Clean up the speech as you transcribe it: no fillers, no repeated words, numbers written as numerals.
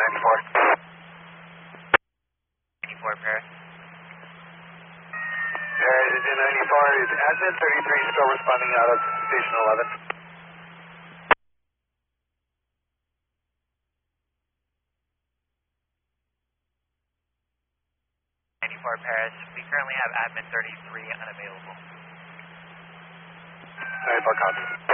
94 Paris. Paris is in 94. Is admin 33 still responding out of station 11? 94 Paris. We currently have admin 33 unavailable. 94 copy.